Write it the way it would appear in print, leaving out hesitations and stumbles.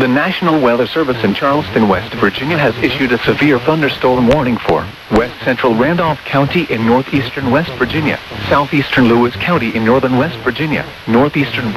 The National Weather Service in Charleston, West Virginia has issued a severe thunderstorm warning for west central Randolph County in northeastern West Virginia, southeastern Lewis County in northern West Virginia, northeastern